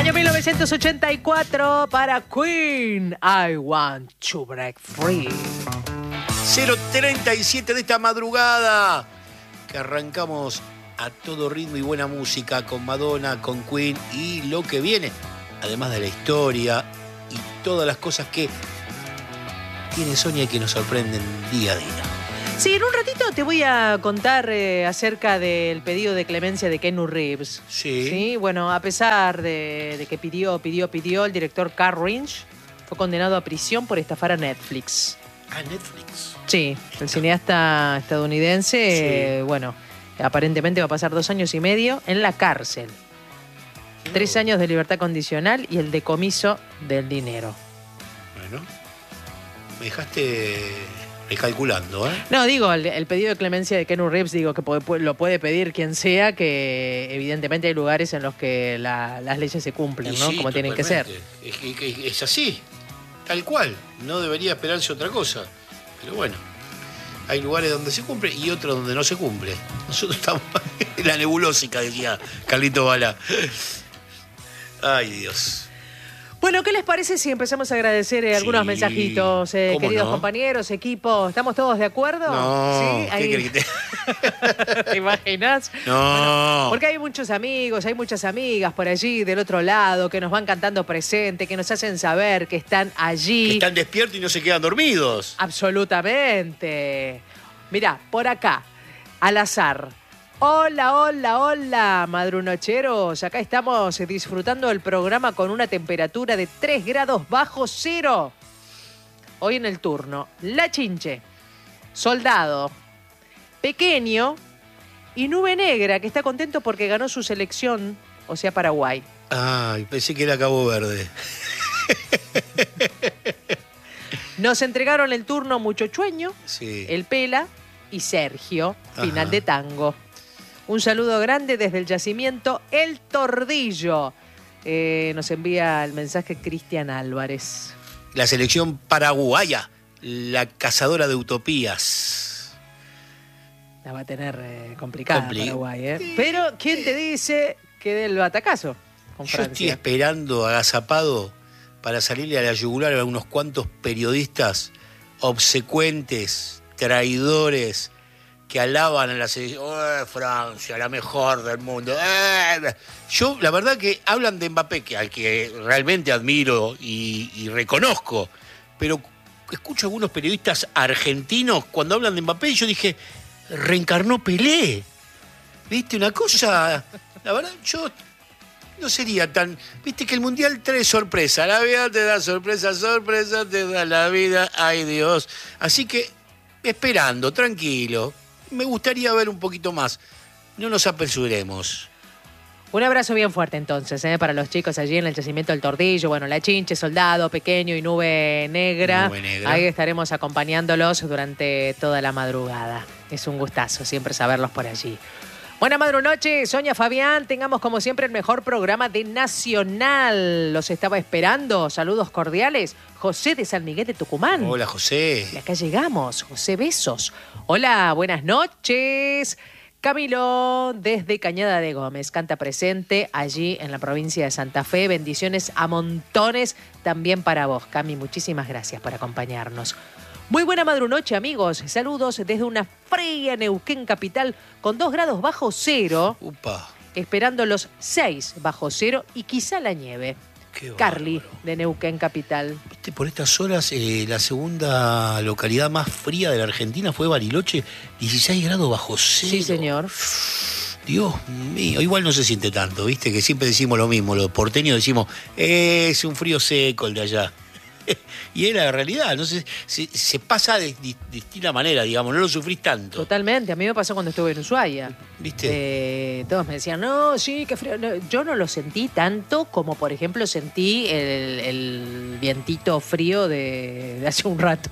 Año 1984 para Queen, I Want to Break Free. 0:37 de esta madrugada, que arrancamos a todo ritmo y buena música con Madonna, con Queen y lo que viene, además de la historia y todas las cosas que tiene Sonia y que nos sorprenden día a día. Sí, en un ratito te voy a contar acerca del pedido de clemencia de Keanu Reeves. Sí. Bueno, a pesar de que pidió, el director Carl Lynch fue condenado a prisión por estafar a Netflix. ¿A Netflix? Sí, el cineasta estadounidense, aparentemente va a pasar 2 años y medio en la cárcel. 3 años de libertad condicional y el decomiso del dinero. Bueno, me dejaste recalculando, ¿eh? No, digo, el pedido de clemencia de Keanu Reeves, digo que lo puede pedir quien sea, que evidentemente hay lugares en los que las leyes se cumplen, ¿no? Sí, como tienen que ser. Es así, tal cual. No debería esperarse otra cosa. Pero bueno, hay lugares donde se cumple y otros donde no se cumple. Nosotros estamos en la nebulósica, decía Carlito Bala. Ay, Dios. Bueno, ¿qué les parece si empezamos a agradecer algunos mensajitos, queridos compañeros, equipo? ¿Estamos todos de acuerdo? No, ¿sí? ¿qué querés que ¿Te imaginas? No. Bueno, porque hay muchos amigos, hay muchas amigas por allí del otro lado que nos van cantando presente, que nos hacen saber que están allí. Que están despiertos y no se quedan dormidos. Absolutamente. Mirá, por acá, al azar. Hola, madrunocheros. Acá estamos disfrutando del programa con una temperatura de 3 grados bajo cero. Hoy en el turno, La Chinche, Soldado, Pequeño y Nube Negra, que está contento porque ganó su selección, o sea, Paraguay. Ay, pensé que era Cabo Verde. Nos entregaron el turno Muchochueño, Sí. El Pela y Sergio, final Ajá. de tango. Un saludo grande desde el yacimiento El Tordillo. Nos envía el mensaje Cristian Álvarez. La selección paraguaya, la cazadora de utopías. La va a tener complicada Paraguay, ¿eh? Pero, ¿quién te dice que del batacazo con Yo estoy Francia? esperando agazapado para salirle a la yugular a unos cuantos periodistas obsecuentes, traidores, que alaban a la selección. Francia, la mejor del mundo. Yo, la verdad que hablan de Mbappé, al que realmente admiro y reconozco, pero escucho a algunos periodistas argentinos cuando hablan de Mbappé y yo dije, reencarnó Pelé. ¿Viste? Una cosa, la verdad, yo no sería tan... Viste que el Mundial trae sorpresa. La vida te da sorpresa, sorpresa te da la vida. Ay, Dios. Así que, esperando, tranquilo. Me gustaría ver un poquito más. No nos apresuremos. Un abrazo bien fuerte entonces, para los chicos allí en el yacimiento del Tordillo. Bueno, La Chinche, Soldado, Pequeño y Nube Negra. Ahí estaremos acompañándolos durante toda la madrugada. Es un gustazo siempre saberlos por allí. Buena madrunoche, Sonia, Fabián. Tengamos como siempre el mejor programa de Nacional. Los estaba esperando. Saludos cordiales. José de San Miguel de Tucumán. Hola, José. Y acá llegamos. José, besos. Hola, buenas noches. Camilo, desde Cañada de Gómez, canta presente allí en la provincia de Santa Fe. Bendiciones a montones también para vos, Cami. Muchísimas gracias por acompañarnos. Muy buena madrunoche, amigos. Saludos desde una fría Neuquén capital con 2 grados bajo cero. Upa. Esperando los 6 bajo cero y quizá la nieve. Qué Carly, bárbaro. de Neuquén capital. Viste, por estas horas, la segunda localidad más fría de la Argentina fue Bariloche, 16 grados bajo cero. Sí, señor. Dios mío, igual no se siente tanto, viste, que siempre decimos lo mismo, los porteños decimos, es un frío seco el de allá. Y es la realidad, no sé, se pasa de distinta manera, digamos, no lo sufrís tanto. Totalmente, a mí me pasó cuando estuve en Ushuaia. ¿Viste? Todos me decían, no, sí, qué frío. No, yo no lo sentí tanto como, por ejemplo, sentí el vientito frío de hace un rato.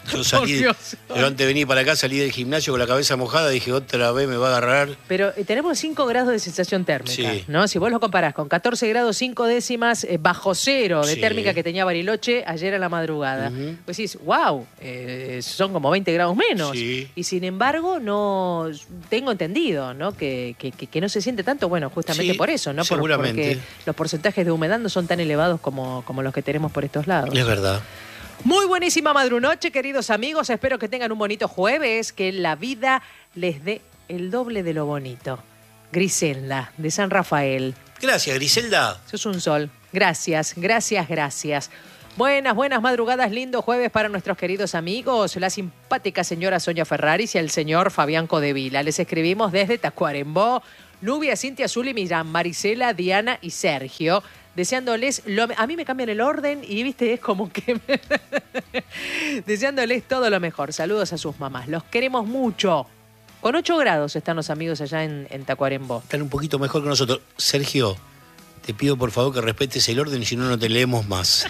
Yo salí, yo antes de venir para acá salí del gimnasio con la cabeza mojada, dije otra vez me va a agarrar. Pero tenemos 5 grados de sensación térmica, sí, ¿no? Si vos lo comparás con 14 grados 5 décimas bajo cero de térmica que tenía Bariloche ayer a la madrugada, pues decís, wow, son como 20 grados menos. Sí. Y sin embargo, no tengo entendido, ¿no? Que no se siente tanto, bueno, justamente por eso, ¿no? Seguramente. Porque los porcentajes de humedad no son tan elevados como los que tenemos por estos lados. Es verdad. Muy buenísima madrunoche, queridos amigos. Espero que tengan un bonito jueves, que la vida les dé el doble de lo bonito. Griselda, de San Rafael. Gracias, Griselda. Sos un sol. Gracias, gracias, gracias. Buenas madrugadas, lindo jueves para nuestros queridos amigos, la simpática señora Sonia Ferraris y el señor Fabián Codevila. Les escribimos desde Tacuarembó, Nubia, Cintia, Zuli, Millán, Marisela, Diana y Sergio, deseándoles a mí me cambian el orden y viste, es como que deseándoles todo lo mejor. Saludos a sus mamás, los queremos mucho. Con 8 grados están los amigos allá en Tacuarembó. Están un poquito mejor que nosotros. Sergio, te pido por favor que respetes el orden y si no, no te leemos más.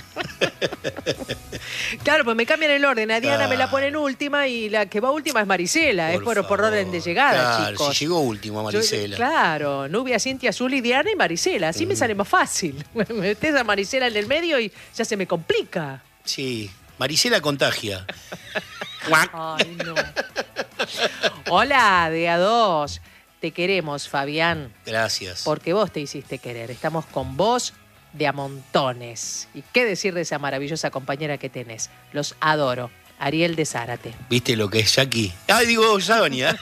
Claro, pues me cambian el orden. A Diana me la ponen última y la que va última es Marisela. Es por orden de llegada, claro, chicos. Si llegó último a Marisela. Claro, Nubia, Cintia, Zuli, Diana y Marisela. Así me sale más fácil. Me metés a Marisela en el medio y ya se me complica. Sí, Marisela contagia. Ay, no. Hola, de A2. Te queremos, Fabián. Gracias. Porque vos te hiciste querer. Estamos con vos de a montones. ¿Y qué decir de esa maravillosa compañera que tenés? Los adoro. Ariel de Zárate. ¿Viste lo que es Jackie? Ay, digo, Sonia.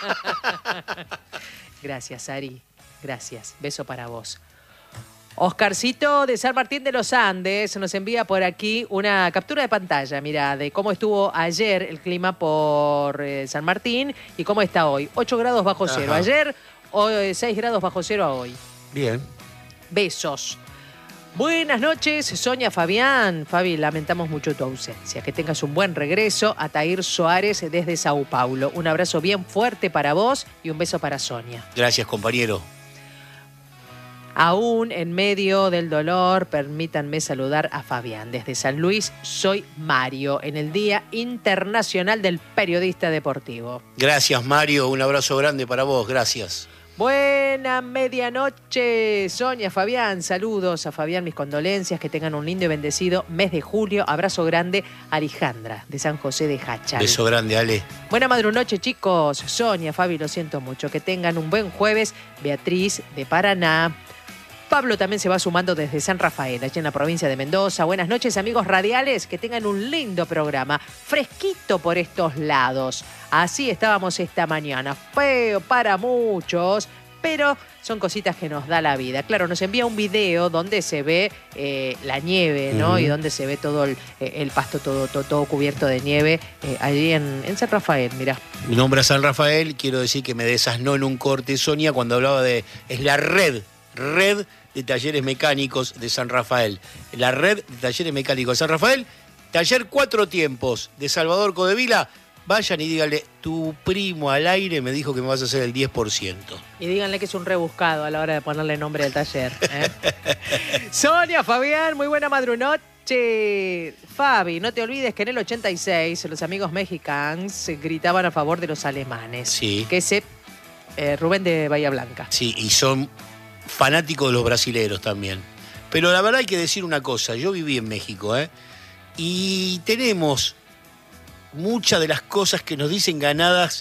Gracias, Ari. Gracias. Beso para vos. Oscarcito de San Martín de los Andes nos envía por aquí una captura de pantalla, mira, de cómo estuvo ayer el clima por San Martín y cómo está hoy. 8 grados bajo cero ayer, 6 grados bajo cero hoy. Bien. Besos. Buenas noches, Sonia, Fabián. Fabi, lamentamos mucho tu ausencia. Que tengas un buen regreso. Atair Suárez desde Sao Paulo. Un abrazo bien fuerte para vos y un beso para Sonia. Gracias, compañero. Aún en medio del dolor, permítanme saludar a Fabián. Desde San Luis, soy Mario, en el Día Internacional del Periodista Deportivo. Gracias, Mario. Un abrazo grande para vos. Gracias. Buena medianoche, Sonia, Fabián. Saludos a Fabián, mis condolencias. Que tengan un lindo y bendecido mes de julio. Abrazo grande a Alejandra, de San José de Hachal. Beso grande, Ale. Buena madrunoche, chicos. Sonia, Fabi, lo siento mucho. Que tengan un buen jueves. Beatriz, de Paraná. Pablo también se va sumando desde San Rafael, allí en la provincia de Mendoza. Buenas noches, amigos radiales, que tengan un lindo programa, fresquito por estos lados. Así estábamos esta mañana, feo para muchos, pero son cositas que nos da la vida. Claro, nos envía un video donde se ve la nieve, ¿no? Y donde se ve todo el pasto todo cubierto de nieve, allí en San Rafael, mirá. Mi nombre es San Rafael, quiero decir que me desasnó en un corte, Sonia, cuando hablaba de... Es la red de talleres mecánicos de San Rafael. La red de talleres mecánicos de San Rafael, taller 4 tiempos de Salvador Codevila. Vayan y díganle, tu primo al aire me dijo que me vas a hacer el 10%. Y díganle que es un rebuscado a la hora de ponerle nombre al taller. Sonia, Fabián, muy buena madrunoche. Fabi, no te olvides que en el 86 los amigos mexicanos gritaban a favor de los alemanes. Sí. Que ese Rubén de Bahía Blanca. Sí, y son fanáticos de los brasileros también. Pero la verdad hay que decir una cosa, yo viví en México, y tenemos muchas de las cosas que nos dicen ganadas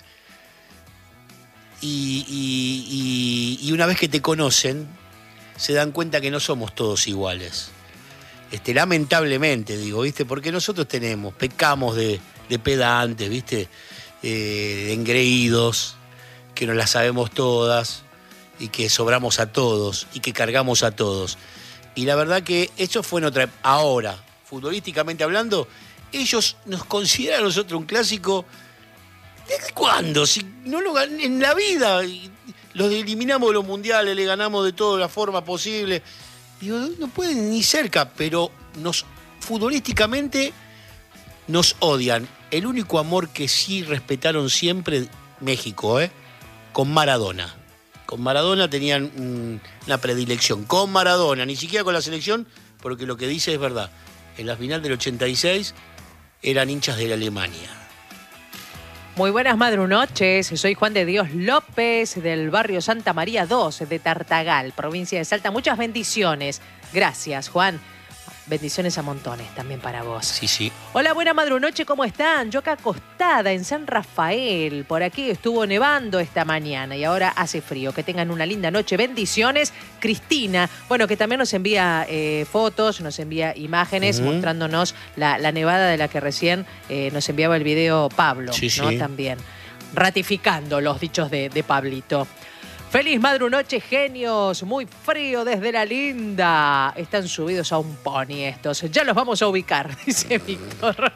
y una vez que te conocen, se dan cuenta que no somos todos iguales. Lamentablemente, digo, ¿viste? Porque nosotros pecamos de pedantes, ¿viste? De engreídos, que nos las sabemos todas, y que sobramos a todos, y que cargamos a todos. Y la verdad que eso fue en otra... Ahora, futbolísticamente hablando, ellos nos consideran a nosotros un clásico... ¿Desde cuándo? Si no lo ganan en la vida, los eliminamos de los mundiales, le ganamos de toda la forma posible. Digo, no pueden ni cerca, pero futbolísticamente nos odian. El único amor que sí respetaron siempre, México, con Maradona. Con Maradona tenían una predilección. Con Maradona, ni siquiera con la selección, porque lo que dice es verdad. En la final del 86, eran hinchas de la Alemania. Muy buenas madrunoches, soy Juan de Dios López del barrio Santa María 2 de Tartagal, provincia de Salta. Muchas bendiciones. Gracias, Juan. Bendiciones a montones también para vos. Sí, sí. Hola, buena madrunoche, ¿cómo están? Yo acá acostada en San Rafael. Por aquí estuvo nevando esta mañana y ahora hace frío. Que tengan una linda noche. Bendiciones. Cristina, bueno, que también nos envía fotos, nos envía imágenes mostrándonos la nevada de la que recién nos enviaba el video Pablo, sí, ¿no? Sí. También ratificando los dichos de Pablito. Feliz madrunoche, genios. Muy frío desde la linda. Están subidos a un pony estos. Ya los vamos a ubicar, dice Víctor.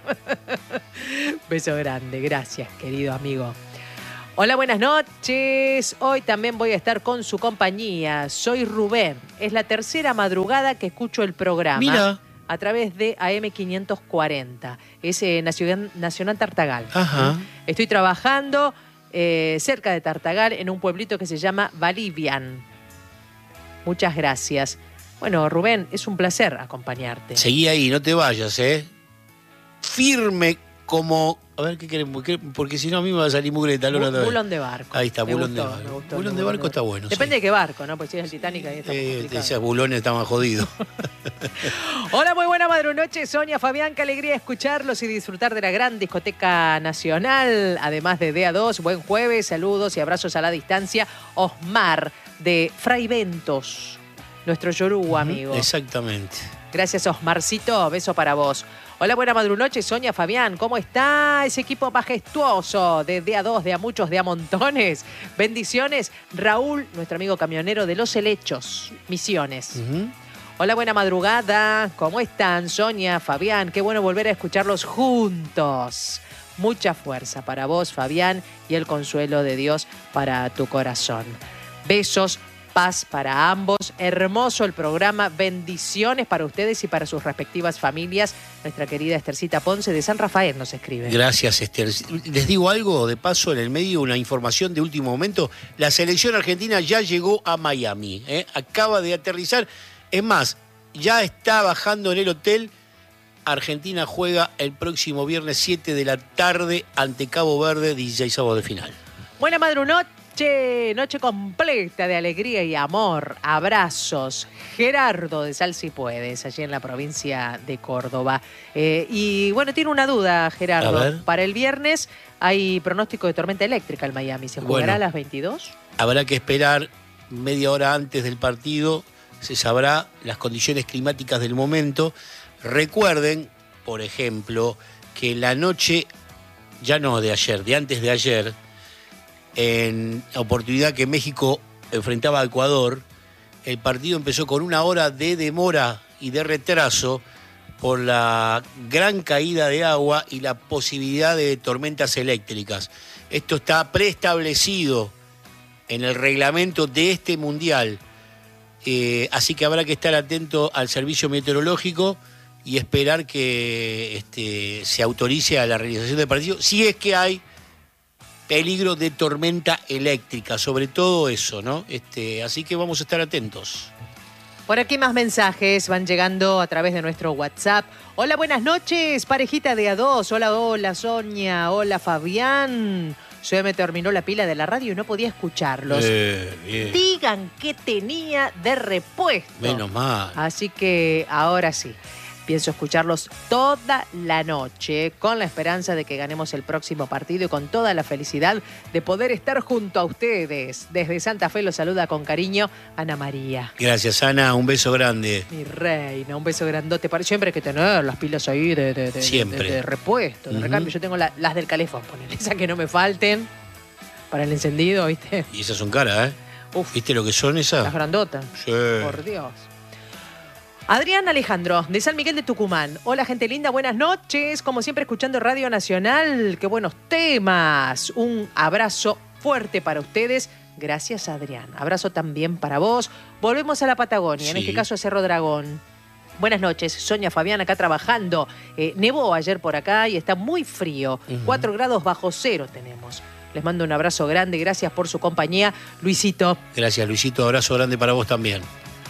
Beso grande. Gracias, querido amigo. Hola, buenas noches. Hoy también voy a estar con su compañía. Soy Rubén. Es la tercera madrugada que escucho el programa. Mira. A través de AM540. Es Nacional Tartagal. Ajá. Estoy trabajando cerca de Tartagal, en un pueblito que se llama Valivian. Muchas gracias. Bueno, Rubén, es un placer acompañarte. Seguí ahí, no te vayas, ¿eh? Firme como... A ver, ¿qué queremos? Porque si no a mí me va a salir mugre de talón otra vez. Bulón de barco. Ahí está, Me bulón de gustó, barco. me gustó, Bulón de barco está bueno. Depende sí. de qué barco, ¿no? Pues si es el Titanic ahí está muy complicado. Esos bulones estaban jodidos. Hola, muy buena madrunoche, Sonia, Fabián, qué alegría escucharlos y disfrutar de la gran discoteca nacional. Además de DA2, buen jueves, saludos y abrazos a la distancia. Osmar, de Fray Ventos, nuestro yoruba, amigo. Exactamente. Gracias, Osmarcito, beso para vos. Hola, buena madrunoche, Sonia, Fabián, ¿cómo está ese equipo majestuoso de A2, de a muchos, de a montones? Bendiciones, Raúl, nuestro amigo camionero de Los Helechos, Misiones. Hola, buena madrugada, ¿cómo están, Sonia, Fabián? Qué bueno volver a escucharlos juntos. Mucha fuerza para vos, Fabián, y el consuelo de Dios para tu corazón. Besos, paz para ambos. Hermoso el programa. Bendiciones para ustedes y para sus respectivas familias. Nuestra querida Estercita Ponce de San Rafael nos escribe. Gracias, Esther. Les digo algo, de paso, en el medio, una información de último momento. La selección argentina ya llegó a Miami. Acaba de aterrizar. Es más, ya está bajando en el hotel. Argentina juega el próximo viernes 7 de la tarde ante Cabo Verde, 16avos de final. Buena madrunoche. Noche completa de alegría y amor. Abrazos. Gerardo de Sal Si Puedes, allí en la provincia de Córdoba. Y bueno, tiene una duda, Gerardo. A ver. Para el viernes hay pronóstico de tormenta eléctrica en Miami. ¿Se jugará a las 22? Habrá que esperar media hora antes del partido. Se sabrá las condiciones climáticas del momento. Recuerden, por ejemplo, que la noche, ya no de ayer, de antes de ayer, en la oportunidad que México enfrentaba a Ecuador, el partido empezó con 1 hora de demora y de retraso por la gran caída de agua y la posibilidad de tormentas eléctricas. Esto está preestablecido en el reglamento de este mundial, así que habrá que estar atento al servicio meteorológico y esperar que se autorice a la realización del partido, si es que hay peligro de tormenta eléctrica, sobre todo eso, ¿no? Así que vamos a estar atentos. Por aquí más mensajes van llegando a través de nuestro WhatsApp. Hola, buenas noches, parejita de A2. Hola, hola, Sonia. Hola, Fabián. Se me terminó la pila de la radio y no podía escucharlos. Bien. Digan qué tenía de repuesto. Menos mal. Así que ahora sí. Pienso escucharlos toda la noche con la esperanza de que ganemos el próximo partido y con toda la felicidad de poder estar junto a ustedes. Desde Santa Fe los saluda con cariño Ana María. Gracias, Ana. Un beso grande. Mi reina, un beso grandote. Siempre hay que tener las pilas ahí Siempre. de repuesto, de recambio. Yo tengo las del calefón, ponele, esas que no me falten para el encendido, ¿viste? Y esas son caras, ¿eh? Uf, ¿Viste lo que son esas? las grandotas. Sí. Por Dios. Adrián Alejandro, de San Miguel de Tucumán. Hola, gente linda, buenas noches. Como siempre, escuchando Radio Nacional. Qué buenos temas. Un abrazo fuerte para ustedes. Gracias, Adrián. Abrazo también para vos. Volvemos a la Patagonia, en este caso a Cerro Dragón. Buenas noches, Sonia, Fabián, acá trabajando. Nevó ayer por acá y está muy frío. 4 grados bajo cero tenemos. Les mando un abrazo grande. Gracias por su compañía, Luisito. Gracias, Luisito. Abrazo grande para vos también.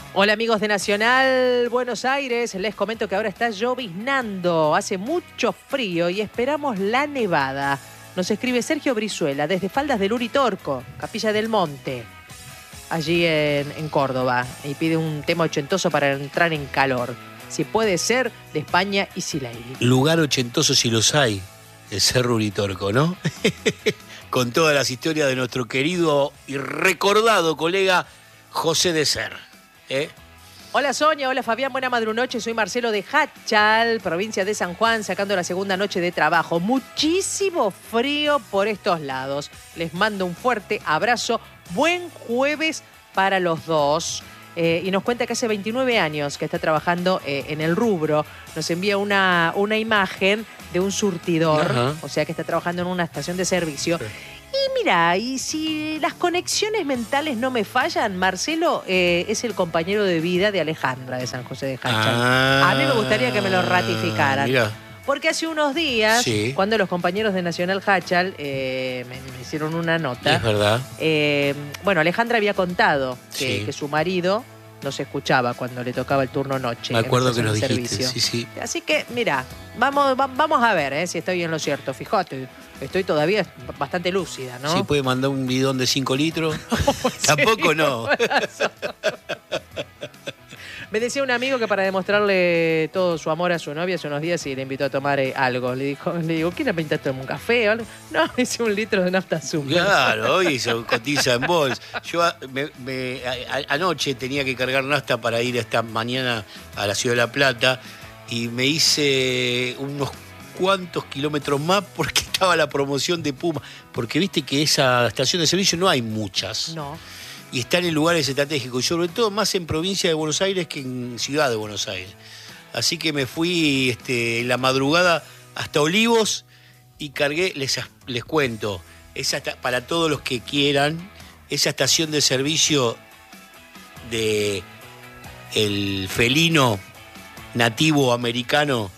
Hola amigos de Nacional Buenos Aires, les comento que ahora está lloviznando, hace mucho frío y esperamos la nevada. Nos escribe Sergio Brizuela desde Faldas del Uritorco, Capilla del Monte, allí en Córdoba, y pide un tema ochentoso para entrar en calor. Si puede ser, de España y Sileidi. Lugar ochentoso si los hay, el Cerro Uritorco, ¿no? Con todas las historias de nuestro querido y recordado colega José de Ser. Hola Sonia, hola Fabián, buena madrunoche, soy Marcelo de Hachal, provincia de San Juan, sacando la segunda noche de trabajo. Muchísimo frío por estos lados. Les mando un fuerte abrazo, buen jueves para los dos. Y nos cuenta que hace 29 años que está trabajando en el rubro. Nos envía una imagen de un surtidor, ajá, o sea que está trabajando en una estación de servicio. Sí. Y mira, y si las conexiones mentales no me fallan, Marcelo es el compañero de vida de Alejandra de San José de Hachal. A mí me gustaría que me lo ratificaran. Mira. Porque hace unos días, sí, cuando los compañeros de Nacional Hachal me hicieron una nota. Es verdad. Bueno, Alejandra había contado que su marido no se escuchaba cuando le tocaba el turno noche. Me acuerdo que nos dijiste, sí, sí. Así que, mira, vamos a ver si estoy en lo cierto. Fíjate, estoy todavía bastante lúcida, ¿no? Sí, puede mandar un bidón de 5 litros. Tampoco no. Me decía un amigo que para demostrarle todo su amor a su novia hace unos días y le invitó a tomar algo. Le digo, ¿quiere pintaste un café o algo? No, me hice un litro de nafta azul. Claro, hoy se cotiza en bols. Yo anoche tenía que cargar nafta para ir esta mañana a la Ciudad de La Plata y me hice unos cuantos kilómetros más porque estaba la promoción de Puma. Porque viste que esa estación de servicio no hay muchas. No. Y están en lugares estratégicos, y sobre todo más en provincia de Buenos Aires que en ciudad de Buenos Aires. Así que me fui en la madrugada hasta Olivos y cargué, les cuento, para todos los que quieran, esa estación de servicio de el felino nativo americano,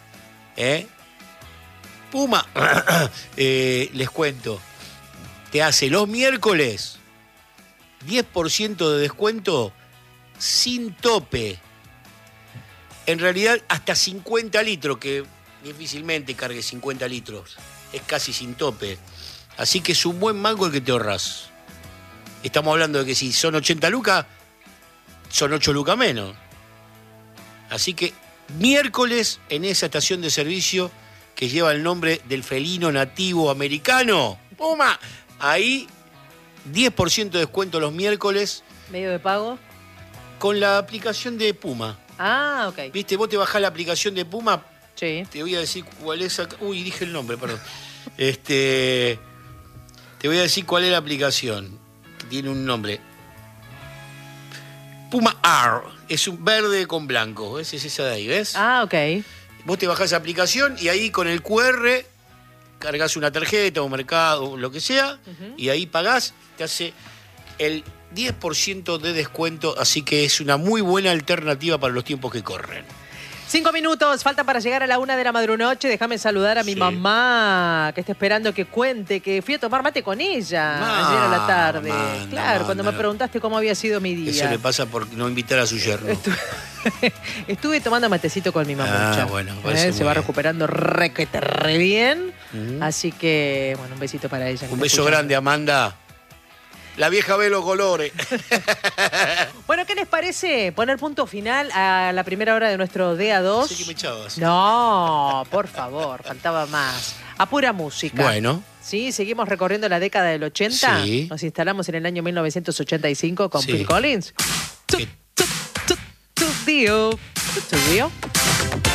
Puma, les cuento, te hace los miércoles 10% de descuento sin tope. En realidad, hasta 50 litros, que difícilmente cargue 50 litros. Es casi sin tope. Así que es un buen mango el que te ahorras. Estamos hablando de que si son 80 lucas, son 8 lucas menos. Así que miércoles en esa estación de servicio que lleva el nombre del felino nativo americano, Puma, ahí 10% de descuento los miércoles. ¿Medio de pago? Con la aplicación de Puma. Ah, ok. ¿Viste? Vos te bajás la aplicación de Puma. Sí. Te voy a decir cuál es. Uy, dije el nombre, perdón. Te voy a decir cuál es la aplicación. Tiene un nombre. Puma R. Es un verde con blanco. Es esa de ahí, ¿ves? Ah, ok. Vos te bajás la aplicación y ahí con el QR cargas una tarjeta o mercado o lo que sea, y ahí pagás, te hace el 10% de descuento, así que es una muy buena alternativa para los tiempos que corren. 5 minutos, faltan para llegar a la 1 de la madrunoche. Déjame saludar a mi mamá, que está esperando que cuente, que fui a tomar mate con ella ayer a la tarde. Claro, cuando me preguntaste cómo había sido mi día. Eso le pasa por no invitar a su yerno. Estuve tomando matecito con mi mamucha. Bueno, se va recuperando re bien. Así que, bueno, un besito para ella. Un beso grande, Amanda. La vieja ve los colores. Bueno, ¿qué les parece poner punto final a la primera hora de nuestro DA2? Sí que me echabas. No, por favor, faltaba más. A pura música. Bueno. Sí, seguimos recorriendo la década del 80. Sí. Nos instalamos en el año 1985 con Phil Collins. Tu dio.